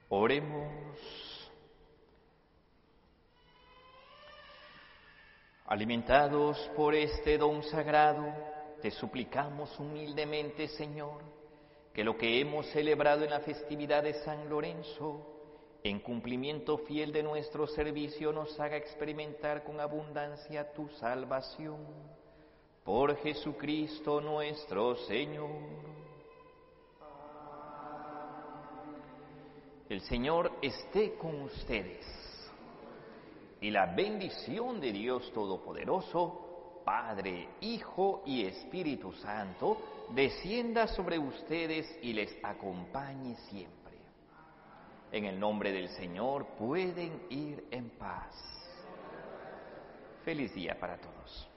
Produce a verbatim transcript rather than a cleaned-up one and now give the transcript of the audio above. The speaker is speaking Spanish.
Oremos. Alimentados por este don sagrado, te suplicamos humildemente, Señor, que lo que hemos celebrado en la festividad de San Lorenzo, en cumplimiento fiel de nuestro servicio, nos haga experimentar con abundancia tu salvación. Por Jesucristo nuestro Señor. El Señor esté con ustedes. Y la bendición de Dios Todopoderoso, Padre, Hijo y Espíritu Santo, descienda sobre ustedes y les acompañe siempre. En el nombre del Señor pueden ir en paz. Feliz día para todos.